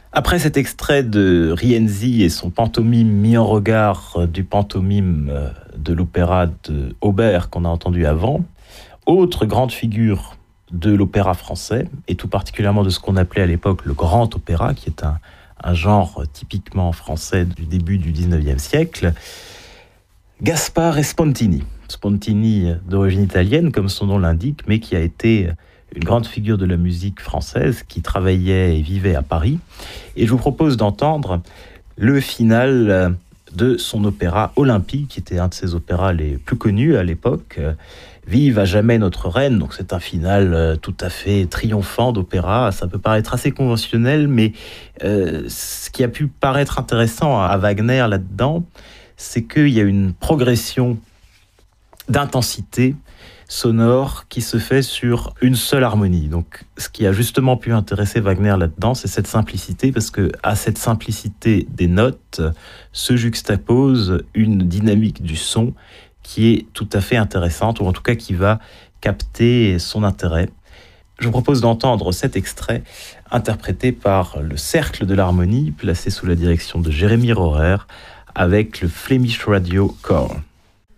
Après cet extrait de Rienzi et son pantomime mis en regard du pantomime de l'opéra de Auber qu'on a entendu avant, autre grande figure de l'opéra français, et tout particulièrement de ce qu'on appelait à l'époque le grand opéra, qui est un genre typiquement français du début du 19e siècle, Gaspare Spontini. Spontini d'origine italienne, comme son nom l'indique, mais qui a été une grande figure de la musique française, qui travaillait et vivait à Paris. Et je vous propose d'entendre le final de son opéra Olympique, qui était un de ses opéras les plus connus à l'époque, Vive à jamais notre reine. Donc c'est un final tout à fait triomphant d'opéra. Ça peut paraître assez conventionnel, mais ce qui a pu paraître intéressant à Wagner là-dedans, c'est qu'il y a une progression d'intensité sonore qui se fait sur une seule harmonie. Donc, ce qui a justement pu intéresser Wagner là-dedans, c'est cette simplicité, parce que à cette simplicité des notes se juxtapose une dynamique du son qui est tout à fait intéressante, ou en tout cas qui va capter son intérêt. Je vous propose d'entendre cet extrait interprété par le Cercle de l'Harmonie, placé sous la direction de Jérémy Rohrer, avec le Flemish Radio Choir.